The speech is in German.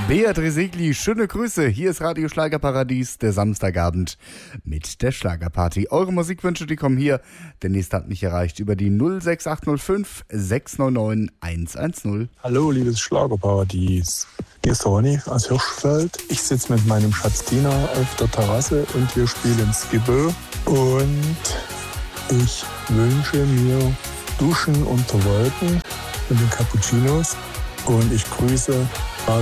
Beatrice Egli, schöne Grüße. Hier ist Radio Schlagerparadies, der Samstagabend mit der Schlagerparty. Eure Musikwünsche, die kommen hier. Der nächste hat mich erreicht über die 06805 699 110. Hallo, liebes Schlagerparadies. Hier ist der Ronny aus Hirschfeld. Ich sitze mit meinem Schatz Dina auf der Terrasse und wir spielen Skibbo. Und ich wünsche mir Duschen unter Wolken und den Cappuccinos. Und ich grüße